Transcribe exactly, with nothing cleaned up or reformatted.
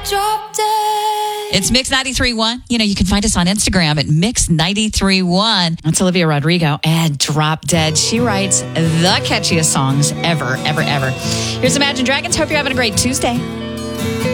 Drop Dead. It's Mix ninety-three point one. You know, you can find us on Instagram at Mix ninety-three point one. That's Olivia Rodrigo and Drop Dead. She writes the catchiest songs ever, ever, ever. Here's Imagine Dragons. Hope you're having a great Tuesday.